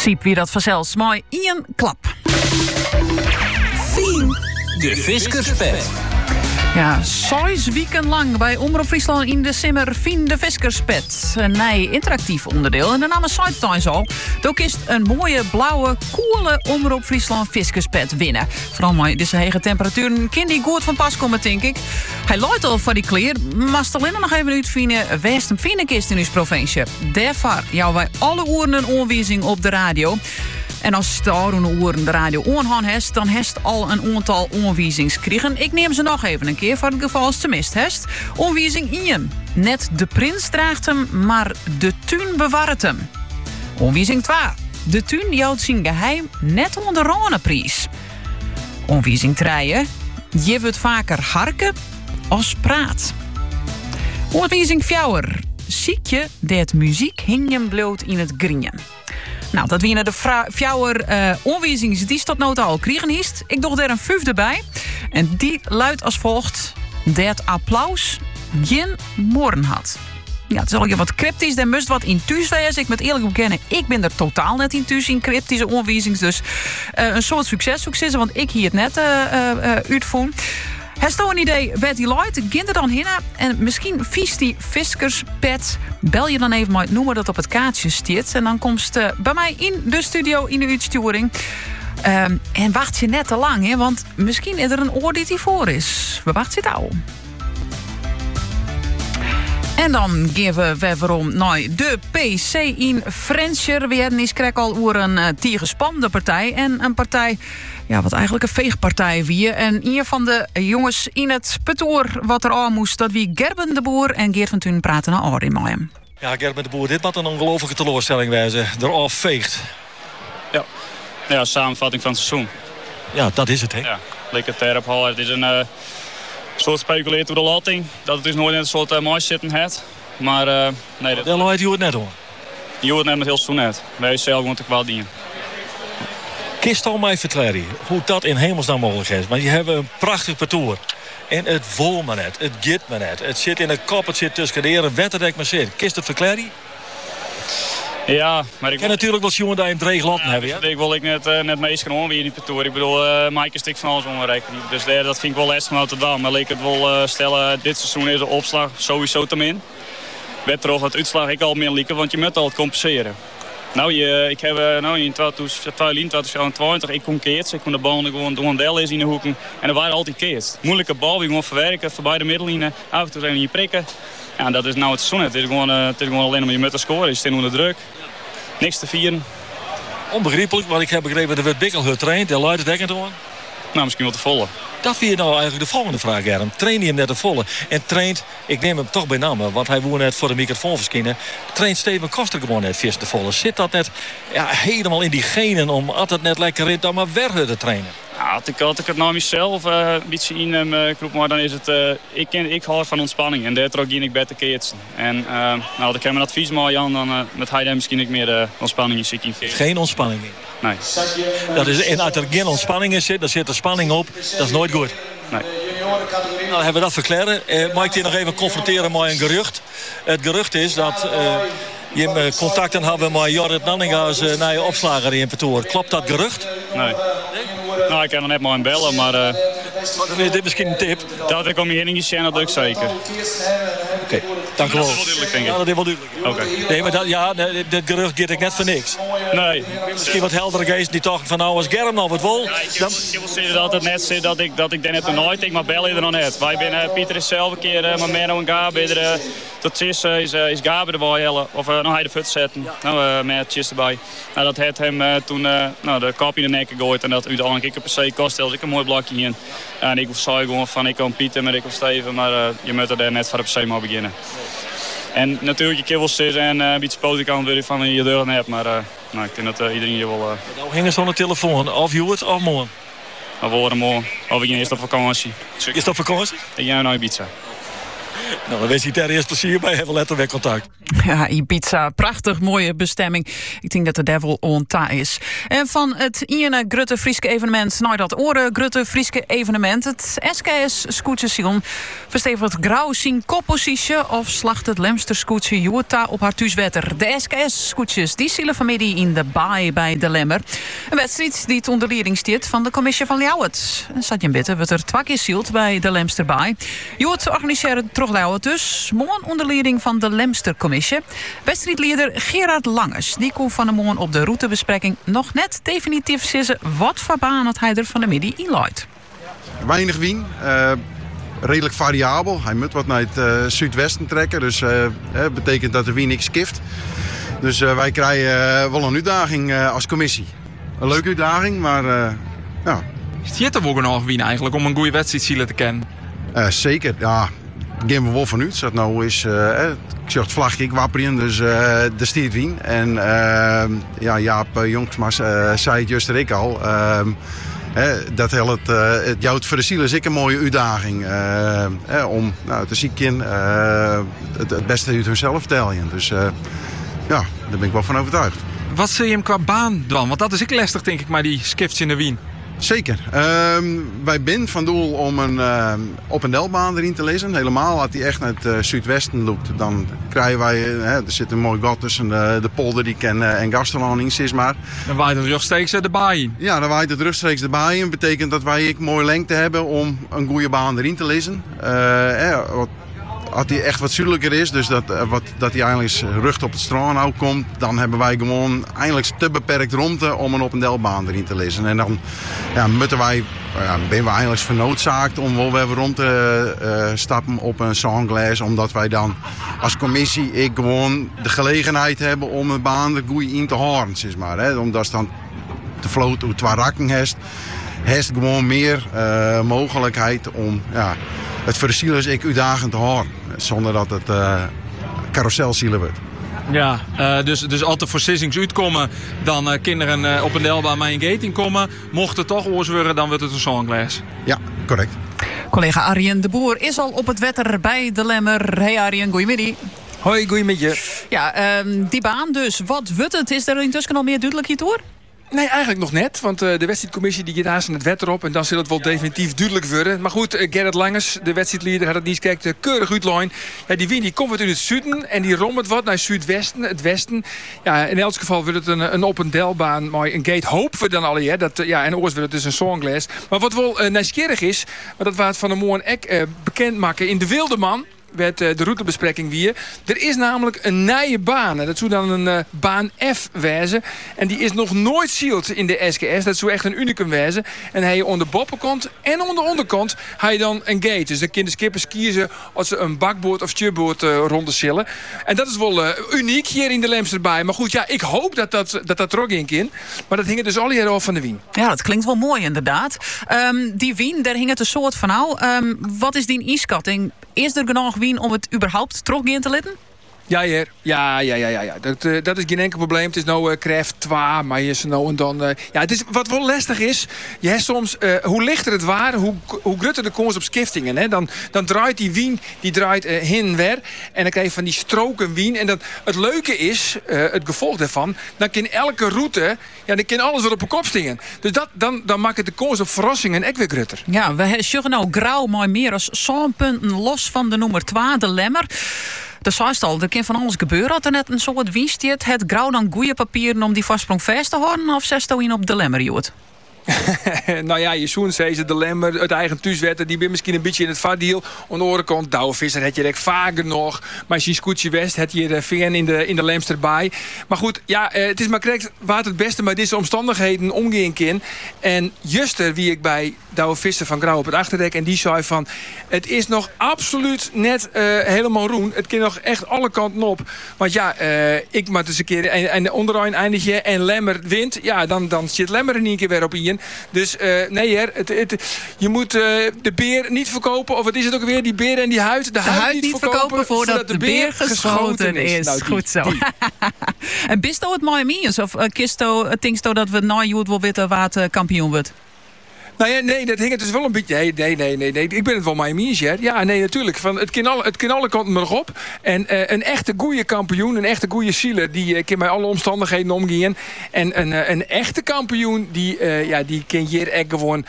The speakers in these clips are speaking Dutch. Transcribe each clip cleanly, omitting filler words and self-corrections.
Siep wie dat vanzelfs. Mooi, Ian Klap. Fien de Viskerspet. Ja, 6 weken lang bij Omroep Friesland in december Fien de Viskerspet. Een nieuw interactief onderdeel. En de naam is Sidetimes al. Ook is een mooie, blauwe, coole Omroep Friesland Viskerspet winnen. Vooral met deze hege temperaturen kan die goed van pas komen, denk ik. Hij loopt al van die kleer, maar alleen nog even uitvinden West een fine kist in uw provincie. Daarvoor jou wij alle uren een aanwijzing op de radio. En als de oude oren de radio aanhan heeft, dan heeft al een aantal aanwijzings kregen. Ik neem ze nog even een keer voor het geval als ze mist heeft. Aanwijzing 1. Net de prins draagt hem, maar de tuin bewaart hem. Aanwijzing 2. De tuin houdt zijn geheim net onder de Roneprijs. Aanwijzing 3. Je wordt vaker harken als praat. Aanwijzing 4. Ziek je dat muziek hing hem bloot in het grinjen. Nou, dat winnen de fjouwer aanwijzingen die tot nood al kriegen is. Ik doe er een 5 bij. En die luidt als volgt. Dat applaus geen morgen had. Ja, het is al wat cryptisch. Er moest wat in thuis wezen. Ik moet eerlijk bekennen, ik ben er totaal net in thuis in cryptische aanwijzingen. Dus een soort succes, want ik hier het net uitvoeren. Heeft u een idee wat die luidt? Ging er dan heen en misschien vies die Viskerspet. Bel je dan even maar het nummer dat op het kaartje staat. En dan komt bij mij in de studio in de uitsturing. En wacht je net te lang, hè? Want misschien is er een oor die voor is. We wachten het al. En dan geven we waarom naar de PC in Frencher. We hebben krijg al over een tegenspande partij. En een partij, ja, wat eigenlijk een veegpartij wie. En een van de jongens in het petoor wat er aan moest, dat wie Gerben de Boer en Geert van Thun praten naar Arie met hem. Ja, Gerben de Boer, dit moet een ongelofelijke teleurstelling wijzen. Eraf veegt. Ja, samenvatting van het seizoen. Ja, dat is het, hè? Ja, lekker terp halen. Het is een soort speculeert door de latting. Dat het dus nooit net een soort moois zitten heeft. Maar nee. Dat laat je het net hoor. Je hoort net met heel seizoen net. Wij zelf moeten kwaad dienen. Kist al mij verklaren hoe dat in hemelsnaam mogelijk is. Want je hebt een prachtig parcours. En het vol maar net. Het git maar net. Het zit in de kop, het zit tussen de heren. Wetterdek maar zit. Kist het verklaren? Ja, maar ik kan natuurlijk wel jongen dat je hem drie glatten hebben. Ja? Ik wil net meeschromen weer in die parcours. Ik bedoel, Mike is stik van alles onrekening. Dus dat vind ik wel lastig om te doen. Maar ik het wel stellen, dit seizoen is de opslag sowieso te min. Werd er ook het uitslag ik al meer lieken, want je moet al het compenseren. Nou, ik heb in 2020, ik kon keerts. Ik kon de bal gewoon door een deel in de hoeken. En er waren altijd keerts. Moeilijke bal, we gewoon verwerken, voorbij de middenlijnen. Af en toe zijn we je prikken. Ja, dat is nou het seizoen. Het is gewoon alleen maar je met te scoren. Je staat onder druk. Niks te vieren. Onbegrijpelijk, want ik heb begrepen dat er werd Bikkelhut traint. En luidt het dekken door. Nou, misschien wel te volle. Dat vind je nou eigenlijk de volgende vraag, Germ. Train je hem net te volle? En traint, ik neem hem toch bij namen, want hij woont net voor de microfoon verschijnen. Traint Steven Koster gewoon net vis te volle? Zit dat net helemaal in die genen om altijd net lekker in dan maar weg te trainen? Ja, had ik het nou mezelf een beetje in hem kroep, maar dan is het... ik hou van ontspanning en daar trok ik beter keertsen. En als ik hem een advies maak, Jan, dan met hij dan misschien meer ontspanning in ziek in. Geen ontspanning meer? Nee. Dat is, en als er geen ontspanning in zit, dan zit er spanning op. Dat is nooit goed. Nee. Nou, hebben we dat verklaren. Mag ik hier nog even confronteren met een gerucht? Het gerucht is dat je contacten hebben met Jorrit Nanninga's nieuwe opslager in Petoor. Klopt dat gerucht? Nee. Nou, ik kan er net maar aan bellen, maar... Dan is dit misschien een tip. Dat ik om je heen niet zijn, dat doe ik zeker. Oké, dank u wel. Dat is wel duidelijk, denk ik. Ja, dat is wel duidelijk. Oké. Nee, maar dit gerucht geef ik net voor niks. Nee. Misschien wat heldere geest die toch van nou als Germ nou wat vol. Ja, ik wil zeggen dat het net zit dat ik denk net nooit, ik mag bellen er nog net. Wij zijn Pieter is zelf een keer met Menno en Gabe. Tot is Gabe erbij, of nog hij de fut zetten. Nou, met Chis erbij. Nou, dat heeft hem toen de kop in de nek gegooid en dat uiteindelijk ik per se kost. Ik een mooi blokje in. En ik zei gewoon van ik kan Pieter, maar ik kan Steven, maar je moet er net voor de per se maar beginnen. En natuurlijk, je kan wel zitten en een beetje positief kan worden van je deur hebt, maar ik denk dat iedereen hier wel... Nou hingen ze aan de telefoon, of je het of morgen? Of we worden morgen, of ik ga eerst op vakantie. Is dat op vakantie? Ik ga naar Ibiza. Nou, dan wist hij daar eerst plezier bij. Hebben letterlijk contact. Ja, Ibiza, prachtig mooie bestemming. Ik denk dat de devil on ta is. En van het ene Grutte Frieske evenement naar dat oren Grutte Frieske evenement. Het SKS Scootsesion verstevigt grauw zien koppositie of slacht het Lemster Scootse Juta op haar thuiswetter. De SKS Scootjes die zullen vanmiddag in de baai bij de Lemmer. Een wedstrijd die het onder leiding stiert van de commissie van Ljouwert. Zat je bitten wat er 2 keer zielt bij de Lemster baai. Juwet organiseert terug Ljouwert dus. Morgen onder leiding van de Lemster commissie. Wedstrijdleider Gerard Langers die komt van de morgen op de routebespreking nog net definitief zeggen wat voor baan hij er van de middag inluidt. Weinig wien. Redelijk variabel. Hij moet wat naar het zuidwesten trekken. Dus betekent dat de wien niks skift. Dus wij krijgen wel een uitdaging als commissie. Een leuke uitdaging, maar ja. Zit er wel genoeg wien eigenlijk om een goede wedstrijd te kennen? Zeker, ja. Daar gaan we wel vanuit. Dat nou is, ik zeg het vlagje, ik wapperen, dus de stiert wien. En ja, Jaap Jongsmas zei het juist ik al. Dat het jouwt voor de ziel is ik een mooie uitdaging. Om te zieken het beste uit hunzelf te tellen. Dus ja, daar ben ik wel van overtuigd. Wat zie je hem qua baan dan? Want dat is ik lastig, denk ik, maar die skifts in de wien. Zeker. Wij zijn van doel om een op-en-delbaan erin te lezen. Helemaal als hij echt naar het zuidwesten loopt. Dan krijgen wij, er zit een mooi gat tussen de polder die en Gasterland in, zeg maar. Dan waait het rechtstreeks de baai in. Ja, dan waait het rechtstreeks de baai in. Betekent dat wij mooi lengte hebben om een goede baan erin te lezen. Als hij echt wat zuidelijker is, dus dat hij eigenlijk rug op het strand nou komt, dan hebben wij gewoon eigenlijk te beperkt ruimte om een op-en-delbaan erin te lezen. En dan ben we eigenlijk vernoodzaakt om wel weer rond te stappen op een songles, omdat wij dan als commissie gewoon de gelegenheid hebben om een baan er goed in te houden, zeg maar. Hè. Omdat dan de vloot uit 2 rakken heeft gewoon meer mogelijkheid om het voor de ziel is uitdagend te houden. Zonder dat het carouselzielen wordt. Ja, dus als er voor sissings uitkomen, dan kinderen op een delbaan met een gate inkomen. Mocht het toch oors worden, dan wordt het een songles. Ja, correct. Collega Arjen de Boer is al op het wetter bij de Lemmer. Hey Arjen, goeiemiddag. Hoi, goeiemiddag. Ja, die baan dus. Wat wordt het? Is er intussen al meer duidelijkheid door? Nee, eigenlijk nog net. Want de wedstrijdcommissie die gaat haast het wetter op. En dan zal het wel definitief duidelijk worden. Maar goed, Gerrit Langers, de wedstrijdleider, had het niet kijkt keurig uitlijn. Ja, die wien die komt uit het zuiden. En die rommelt wat naar het zuidwesten, het westen. Ja, in elk geval wordt het een op-en-delbaan. Maar een gate hopen we dan al. En oors wordt het dus een songles. Maar wat wel nieuwsgierig is, maar dat we het van de morgen ek bekend maken in de Wildeman. Werd de routebespreking weer. Er is namelijk een nieuwe baan. Dat zou dan een baan F wezen. En die is nog nooit sealed in de SKS. Dat zou echt een unicum wezen. En hij je aan de boppenkant en aan de onderkant hij je dan een gate. Dus dan kunnen de skippers kiezen als ze een bakboord of stuurboord rondezillen. En dat is wel uniek hier in de Lemsterbaai. Maar goed, ja, ik hoop dat er ook in kan. Maar dat hing het dus al hier af van de wien. Ja, dat klinkt wel mooi inderdaad. Die wien, daar hing het een soort van nou. Wat is die inschatting? Is er genoeg wien om het überhaupt terug in te letten? Ja, heer. Ja. Dat is geen enkel probleem. Het is nou craft 2, maar je is nou en dan... het is wat wel lastig is. Je hebt soms, hoe lichter het waar, hoe groter de kans op skiftingen. Hè? Dan draait die wien, die draait heen en weer. En dan krijg je van die stroken wien. En het leuke is, het gevolg daarvan, dan kan elke route, dan kan alles weer op een kop stingen. Dus dan maakt het de kans op verrassingen echt weer groter. Ja, we zeggen nou grauw maar meer als 100 punten los van de nummer 2, de Lemmer. De zei al, er kan van alles gebeuren. Had er net een soort wienstiet. Het grauw dan goede papieren om die voorsprong vast te houden? Of zes in op de Lemmer, Joet? Nou ja, je zoen zei ze de Lemmer, het eigen thuiswetten, die ben misschien een beetje in het vaardiel. Aan de andere kant, Douwevisser had je er vaker nog. Maar als je Scootje West had je VN in de Lemsterbaai. Maar goed, ja, het is maar correct waar het beste met deze omstandigheden omgaan kan. En juster wie ik bij Douwevisser van Grauw op het achterdek. En die zei van, het is nog absoluut net helemaal roen. Het kan nog echt alle kanten op. Want ja, ik moet eens een keer en onderaan eindigje en Lemmer wint. Ja, dan zit Lemmer er een keer weer op in. Dus nee, je moet de beer niet verkopen. Of wat is het ook weer? Die beer en die huid. De huid niet verkopen voordat de beer geschoten is. Nou, goed zo. En bist het mooi meens? Of kisto, thinkst dat we na Joet wel weten waar het kampioen wordt? Nou ja, nee, dat hing het dus wel een beetje... Nee. Ik ben het wel met je eens, hè. Ja, nee, natuurlijk. Het kan alle kanten maar nog op. En een echte goede kampioen, een echte goede zieler... die kan bij alle omstandigheden omgaan. En een echte kampioen... die kan hier echt gewoon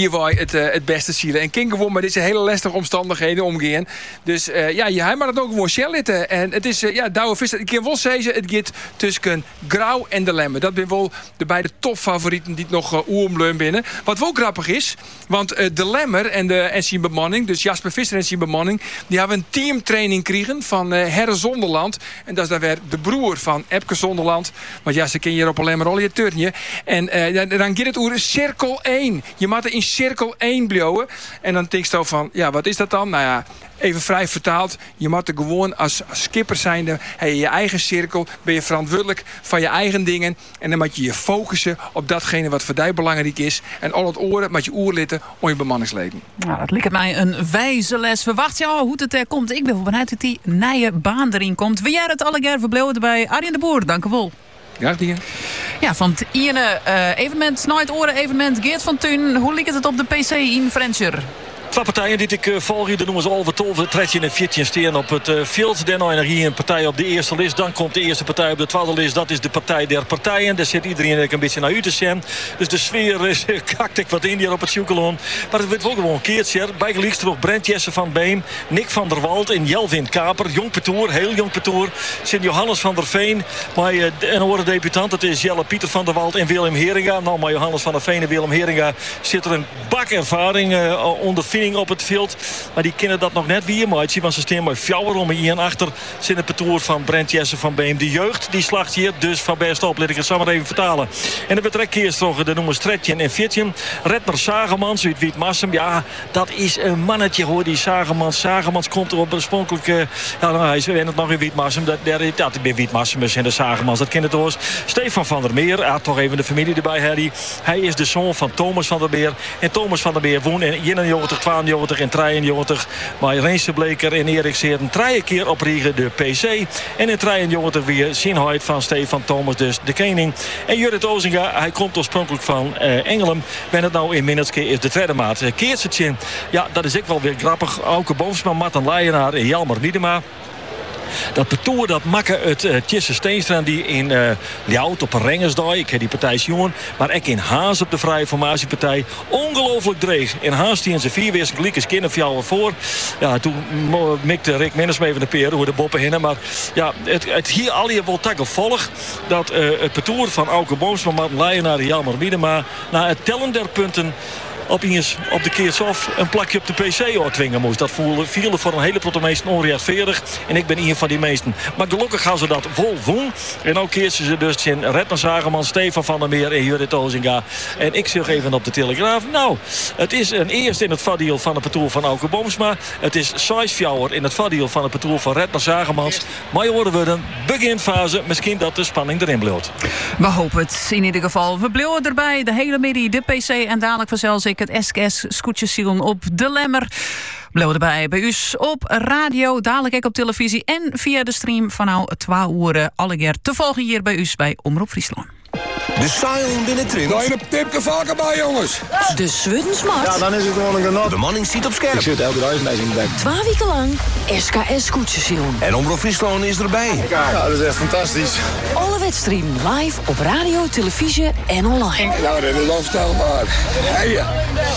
het beste zielen. En kan gewoon met deze hele lastige omstandigheden omgaan. Dus hij mag het ook gewoon shellitten. En het is, Douwe Visser... Ik kan wel zeggen, het gaat tussen Grauw en de Lemmer. Dat zijn wel de beide topfavorieten die nog oeromleun binnen. Wat wel grappig is, want de Lemmer en zijn bemanning, dus Jasper Visser en zijn bemanning, die hebben een teamtraining gekregen van Herre Zonderland. En dat is dan weer de broer van Epke Zonderland. Want ja, ze kennen hier op een Lemmer al je turntje. En dan gaat het over cirkel 1. Je moet er in cirkel 1 blijven. En dan denk je van, ja, wat is dat dan? Nou ja, even vrij vertaald. Je moet er gewoon als skipper zijnde, je eigen cirkel, ben je verantwoordelijk van je eigen dingen. En dan moet je je focussen op datgene wat voor jou belangrijk is. En al het oren met je oerlitten om je bemanningsleden. Nou, dat lijkt mij een wijze les. We wachten hoe het er komt. Ik ben wel benieuwd dat die nieuwe baan erin komt. We jij het alle keer verbleven bij Arjen de Boer. Dank u wel. Ja, dingen. Ja, van het ene evenement, Night Oren evenement, Geert van Thun. Hoe ligt het op de PC in Frencher? Twee partijen die ik volg, dat noemen ze Olve Tolve, 13 en 14 steen op het veld. Dan nog hier een partij op de eerste list. Dan komt de eerste partij op de tweede list. Dat is de partij der partijen. Daar zit iedereen een beetje naar u te zien. Dus de sfeer is kakt ik wat in hier op het Sjoekelon. Maar het wordt wel gewoon een keertje. Bijgeliefd terug Brent Jesse van Beem, Nick van der Wald en Jelvin Kaper. Jong Petoer, heel jong Petoer. Sint-Johannes van der Veen. Maar een horen debutant, dat is Jelle Pieter van der Wald en Willem Heringa. Nou, maar Johannes van der Veen en Willem Heringa zit er een bak ervaring ondervinding op het veld. Maar die kennen dat nog net weer. Maar want ze staan maar fjouwer om hier achter. Zit het petoer van Brent Jesse van Beem. De jeugd die slacht hier dus van best op. Laat ik het samen even vertalen. En de betrekkeers toch, de noemen Stretjen en Fitjen. Redner Sagemans uit Wietmassum. Ja, dat is een mannetje hoor, die Sagemans. Sagemans komt er op oorspronkelijk. Hij is het nog in Wietmassum. Dat bij Wietmassum en de Sagemans. Dat kent het hoor. Stefan van der Meer. Toch even de familie erbij, Harry. Hij is de zoon van Thomas van der Meer. En Thomas van der Meer woont in 91, 92 en 93. Maar Reense Bleker en Erik Seerden 3 keer op Riegen de PC. En in 93 weer Zinheid van Stefan Thomas, dus de koning. En Judith Ozinga, hij komt oorspronkelijk van Engelum. Ben het nou in Minutske is de tweede maat. Keertje, ja, dat is ook wel weer grappig. Auke Boomsma, Martin Leijenaar en Jalmar Niedema. Dat petoer, dat makken het Tjesse Steenstra die in Ljout op een Rengersdaai. Ik heb die partij jongen. Maar ook in Haas op de Vrije Formatiepartij. Ongelooflijk dreig. In Haas die in zijn 4 weer zijn gelijke kinderfjouwen voor. Ja, toen mikte Rick Minnes mee van de peren hoe de boppen hinnen. Maar ja, het hier al je wel takken volg. Dat het petoer van Auke Boomsma, Martin Leijenaar en Jalmar Miedema na het tellen der punten op de keertsof een plakje op de PC uitwingen moest. Dat viel voor een hele grote meesten onrechtvaardig. En ik ben een van die meesten. Maar gelukkig gaan ze dat vol doen. En ook keerten ze dus in Redner Zagerman, Stefan van der Meer en Judith Ozinga. En ik zeg even op de Telegraaf. Nou, het is een eerste in het vaardiel van het petoer van Auke Boomsma. Het is Saisfjouwer in het vaardiel van het petoer van Redner Zagermans. Maar horen we een beginfase. Misschien dat de spanning erin blijft. We hopen het in ieder geval. We blijven erbij. De hele middag, de PC en dadelijk vanzelfs het SKS Scootjesielen op de Lemmer. Blijf erbij bij u op radio, dadelijk ook op televisie en via de stream van 2 uur alle keer te volgen hier bij u bij Omroep Friesland. De Sion binnen Trint. Nou, een tipje vaker bij, jongens. De Swuddensmart. Ja, dan is het gewoon een genot. De manning ziet op scherp. Ik zit elke dag mee in de bek. 2 weken lang SKS Scootjesielen. En Omroep Friesland is erbij. Ja, dat is echt fantastisch. Alle wedstrijden live op radio, televisie en online. Nou, dat is onvoorstelbaar. Hey.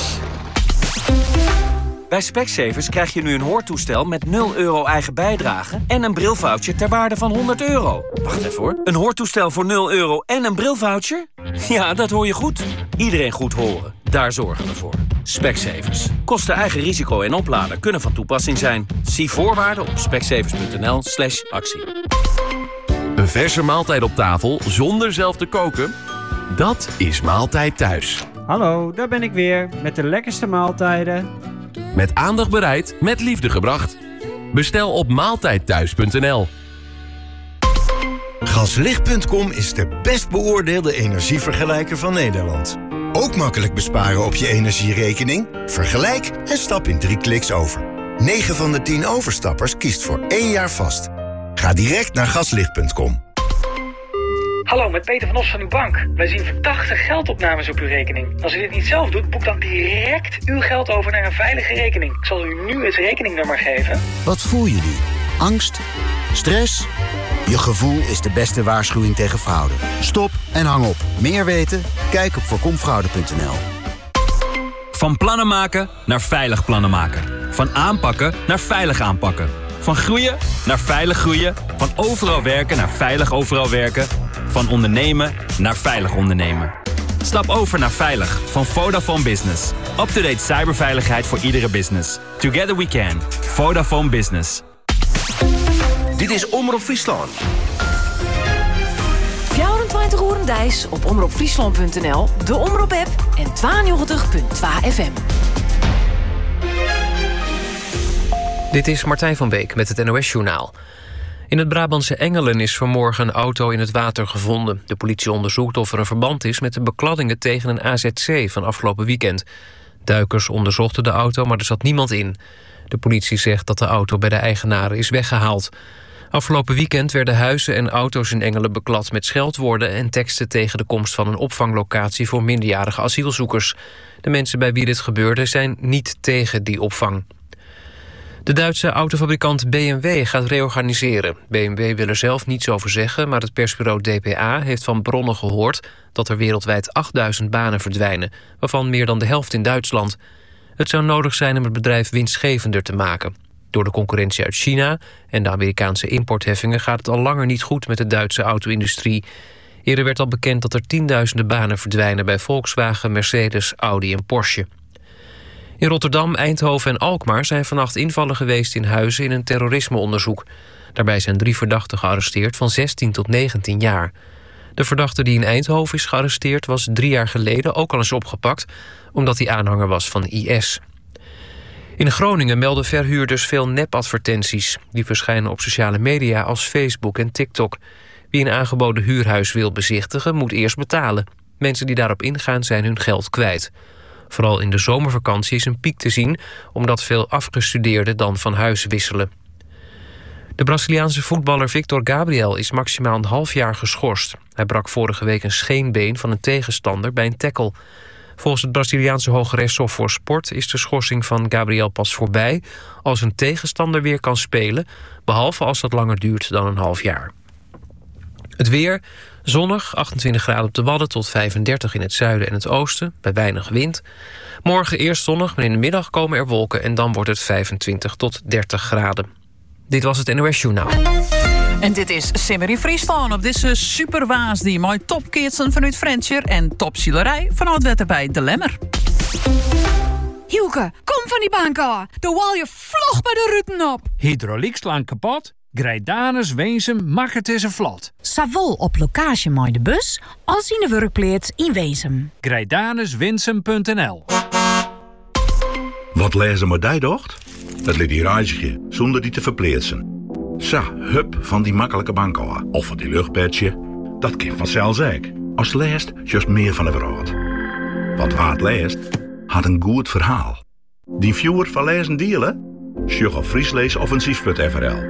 Bij Specsavers krijg je nu een hoortoestel met €0 eigen bijdrage en een brilvoucher ter waarde van €100. Wacht even hoor. Een hoortoestel voor €0 en een brilvoucher? Ja, dat hoor je goed. Iedereen goed horen. Daar zorgen we voor. Specsavers. Kosten eigen risico en opladen kunnen van toepassing zijn. Zie voorwaarden op specsavers.nl/actie. Een verse maaltijd op tafel zonder zelf te koken? Dat is Maaltijd Thuis. Hallo, daar ben ik weer met de lekkerste maaltijden. Met aandacht bereid, met liefde gebracht. Bestel op maaltijdthuis.nl. Gaslicht.com is de best beoordeelde energievergelijker van Nederland. Ook makkelijk besparen op je energierekening? Vergelijk en stap in 3 kliks over. 9 van de 10 overstappers kiest voor 1 jaar vast. Ga direct naar gaslicht.com. Hallo, met Peter van Os van uw bank. Wij zien verdachte geldopnames op uw rekening. Als u dit niet zelf doet, boek dan direct uw geld over naar een veilige rekening. Ik zal u nu het rekeningnummer geven. Wat voel je nu? Angst? Stress? Je gevoel is de beste waarschuwing tegen fraude. Stop en hang op. Meer weten? Kijk op voorkomfraude.nl. Van plannen maken naar veilig plannen maken. Van aanpakken naar veilig aanpakken. Van groeien naar veilig groeien. Van overal werken naar veilig overal werken. Van ondernemen naar veilig ondernemen. Stap over naar veilig van Vodafone Business. Up-to-date cyberveiligheid voor iedere business. Together we can. Vodafone Business. Dit is Omroep Friesland. 24 uur Dijs op omroepfriesland.nl, de Omroep-app en 92.2 FM. Dit is Martijn van Beek met het NOS-journaal. In het Brabantse Engelen is vanmorgen een auto in het water gevonden. De politie onderzoekt of er een verband is met de bekladdingen tegen een AZC van afgelopen weekend. Duikers onderzochten de auto, maar er zat niemand in. De politie zegt dat de auto bij de eigenaren is weggehaald. Afgelopen weekend werden huizen en auto's in Engelen beklad met scheldwoorden en teksten tegen de komst van een opvanglocatie voor minderjarige asielzoekers. De mensen bij wie dit gebeurde zijn niet tegen die opvang. De Duitse autofabrikant BMW gaat reorganiseren. BMW wil er zelf niets over zeggen, maar het persbureau dpa heeft van bronnen gehoord dat er wereldwijd 8000 banen verdwijnen, waarvan meer dan de helft in Duitsland. Het zou nodig zijn om het bedrijf winstgevender te maken. Door de concurrentie uit China en de Amerikaanse importheffingen gaat het al langer niet goed met de Duitse auto-industrie. Eerder werd al bekend dat er tienduizenden banen verdwijnen bij Volkswagen, Mercedes, Audi en Porsche. In Rotterdam, Eindhoven en Alkmaar zijn vannacht invallen geweest in huizen in een terrorismeonderzoek. Daarbij zijn 3 verdachten gearresteerd van 16 tot 19 jaar. De verdachte die in Eindhoven is gearresteerd was 3 jaar geleden ook al eens opgepakt, omdat hij aanhanger was van IS. In Groningen melden verhuurders veel nepadvertenties. Die verschijnen op sociale media als Facebook en TikTok. Wie een aangeboden huurhuis wil bezichtigen, moet eerst betalen. Mensen die daarop ingaan zijn hun geld kwijt. Vooral in de zomervakantie is een piek te zien, omdat veel afgestudeerden dan van huis wisselen. De Braziliaanse voetballer Victor Gabriel is maximaal een half jaar geschorst. Hij brak vorige week een scheenbeen van een tegenstander bij een tackle. Volgens het Braziliaanse Hoge Rechtshof voor Sport is de schorsing van Gabriel pas voorbij als een tegenstander weer kan spelen, behalve als dat langer duurt dan een half jaar. Het weer, zonnig, 28 graden op de Wadden tot 35 in het zuiden en het oosten, bij weinig wind. Morgen eerst zonnig, maar in de middag komen er wolken en dan wordt het 25 tot 30 graden. Dit was het NOS Journaal. En dit is Simmer in Friesland op deze superwaas die mooi topkitsen vanuit Frentjer en topzielerij vanuit wetter bij De Lemmer. Hielke, kom van die bank af. Dan wal je vlog bij de ruten op. Hydrauliekslijn kapot? Grijdanus, Weensum, mag het is een vlot. Savol op locatie met de bus, als in de werkplaats in Weensum. Grijdanuswinsum.nl. Wat lezen we die docht? Het liet die reisje, zonder die te verplaatsen. Sa, hup van die makkelijke bank af. Of van die luchtbedje. Dat kind vanzelfs ook. Als leest, just meer van de brood. Want waar het leest, had een goed verhaal. Die viewer van lezen dealen? Sjug op friesleesoffensief.nl.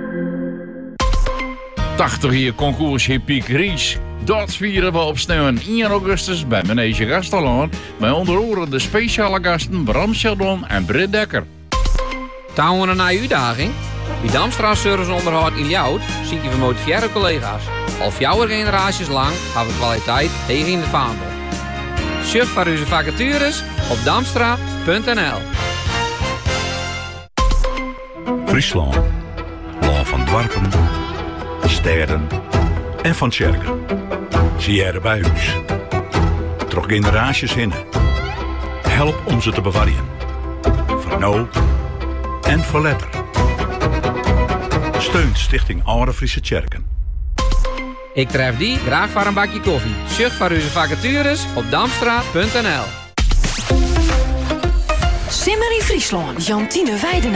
80 concours Piek Ries. Dat vieren we op sneeuw 1 augustus bij Manege Gastelaan. Bij onder andere de speciale gasten Bram Sheldon en Britt Dekker. Touwen een uitdaging? Wie Damstra serviceonderhoud in Ljout ziet je gemotiveerde collega's. Al 4 generaties lang hebben we kwaliteit tegen in de vaandel. Surf voor onze vacatures op damstra.nl. Friesland. Land van dwarpen, steden en van tjerken. Zie je er bij ons. Trok generaties in. Help om ze te bewaren. Voor nou en voor letter. Steunt Stichting Oude Friese Tjerken. Ik tref die graag voor een bakje koffie. Surf voor onze vacatures op damstra.nl. Simmer in Friesland. Jantine Weidenaar.